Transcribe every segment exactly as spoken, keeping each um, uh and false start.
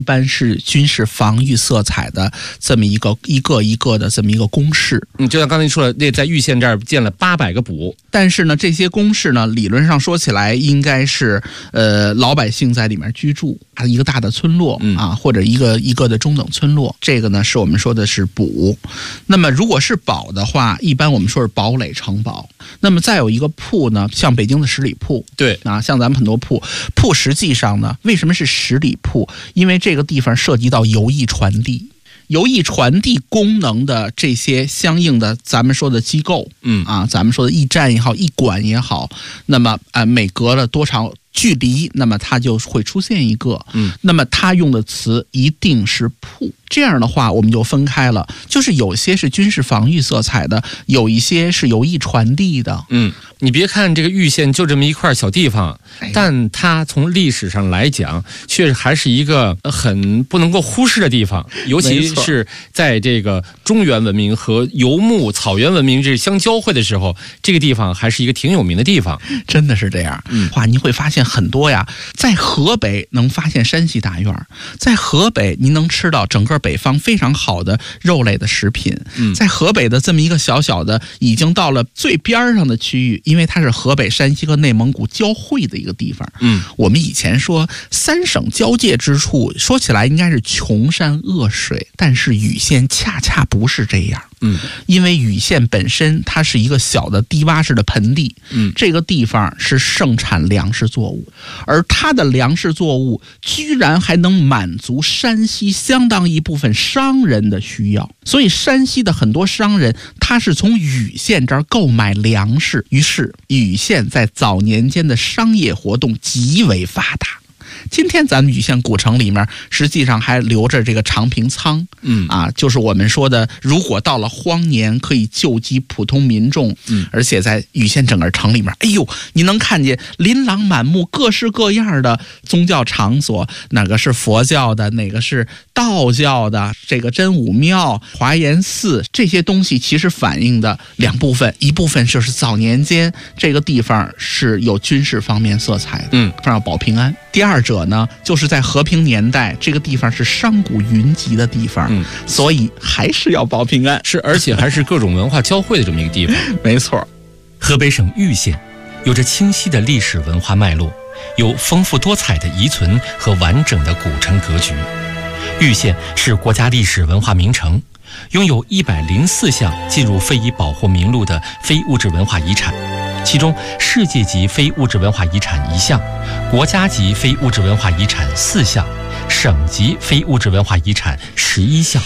一般是军事防御色彩的这么一个一个一个的这么一个工事。 嗯，就像刚才你说了，那在玉县这儿建了八百个补， 但是呢，这些工事呢，理论上说起来应该是呃老百姓在里面居住，一个大的村落、嗯、啊，或者一个一个的中等村落。这个呢是我们说的是补。那么如果是堡的话，一般我们说是堡垒城堡。那么再有一个铺呢，像北京的十里铺， 对啊，像咱们很多铺铺，实际上呢，为什么是十里铺？因为这个地方涉及到邮驿传递。邮驿传递功能的这些相应的咱们说的机构，嗯啊，咱们说的驿站也好，驿馆也好，那么啊，每隔了多长距离，那么它就会出现一个，嗯，那么它用的词一定是铺。这样的话，我们就分开了，就是有些是军事防御色彩的，有一些是邮驿传递的。 嗯，你别看这个玉县就这么一块小地方，但它从历史上来讲，却还是一个很不能够忽视的地方，尤其是在这个中原文明和游牧草原文明这相交汇的时候，这个地方还是一个挺有名的地方。 真的是这样。嗯，哇，你会发现很多呀，在河北能发现山西大院，在河北您能吃到整个北方非常好的肉类的食品。嗯，在河北的这么一个小小的已经到了最边上的区域，因为它是河北、山西和内蒙古交汇的一个地方。嗯，我们以前说三省交界之处，说起来应该是穷山恶水，但是禹县恰恰不是这样。嗯，因为禹县本身它是一个小的低洼式的盆地，嗯，这个地方是盛产粮食作物，而它的粮食作物居然还能满足山西相当一部分商人的需要，所以山西的很多商人他是从禹县这儿购买粮食，于是禹县在早年间的商业活动极为发达。今天咱们禹县古城里面实际上还留着这个长平仓，嗯啊，就是我们说的，如果到了荒年可以救济普通民众，嗯，而且在禹县整个城里面，哎呦，你能看见琳琅满目、各式各样的宗教场所，哪个是佛教的，哪个是道教的，这个真武庙、华严寺，这些东西其实反映的两部分，一部分就是早年间这个地方是有军事方面色彩的，嗯，要保平安。第二者呢，就是在和平年代，这个地方是商贾云集的地方，嗯，所以还是要保平安， 是，而且还是各种文化交汇的这么一个地方。 没错， 河北省玉县有着清晰的历史文化脉络，有丰富多彩的遗存和完整的古城格局。玉县是国家历史文化名城，拥有一百零四项进入非遗保护名录的非物质文化遗产。其中世界级非物质文化遗产一项，国家级非物质文化遗产四项，省级非物质文化遗产十一项。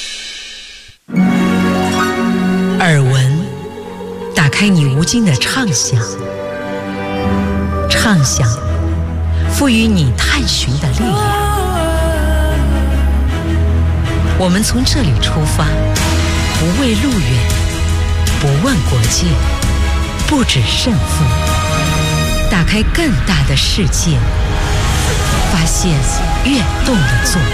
耳闻，打开你无尽的畅想，畅想，赋予你探寻的力量。我们从这里出发，不畏路远，不问国界，不止胜负，打开更大的世界，发现跃动的作